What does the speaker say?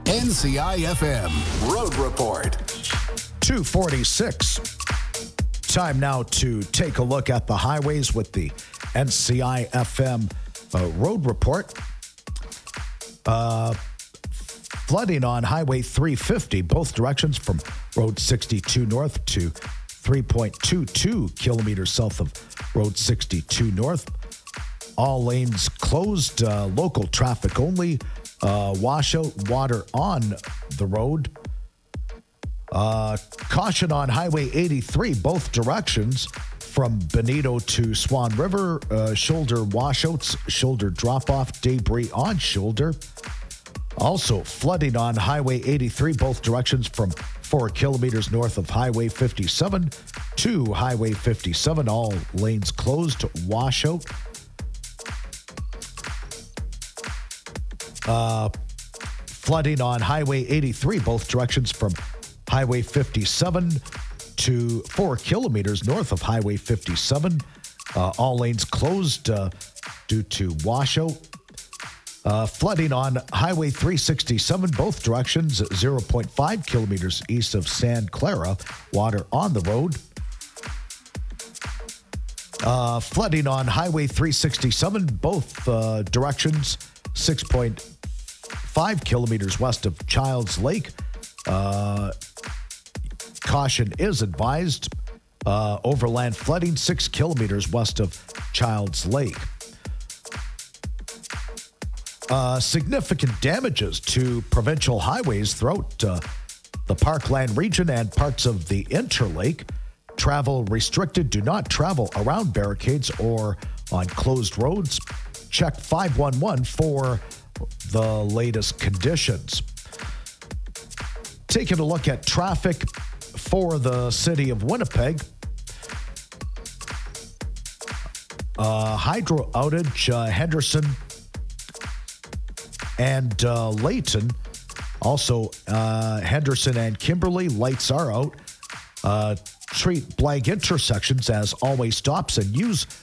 NCIFM Road Report. 2:46. Time now to take a look at the highways with the NCIFM Road Report. Flooding on Highway 350, both directions from Road 62 North to 3.22 kilometers south of Road 62 North. All lanes closed, local traffic only. Washout water on the road. Caution on Highway 83, both directions from Benito to Swan River. Shoulder washouts, shoulder drop-off, debris on shoulder. Also, flooding on Highway 83, both directions from 4 kilometers north of Highway 57 to Highway 57. All lanes closed, washout. Flooding on Highway 83, both directions from Highway 57 to 4 kilometers north of Highway 57. All lanes closed due to washout. Flooding on Highway 367, both directions, 0.5 kilometers east of Santa Clara. Water on the road. Flooding on Highway 367, both directions, 6.5 kilometers west of Childs Lake. Caution is advised. Overland flooding 6 kilometers west of Childs Lake. Significant damages to provincial highways throughout the Parkland region and parts of the Interlake. Travel restricted. Do not travel around barricades or on closed roads. Check 511 for the latest conditions. Taking a look at traffic for the city of Winnipeg. Hydro outage, Henderson and Layton. Also, Henderson and Kimberley, lights are out. Treat blank intersections as always stops and use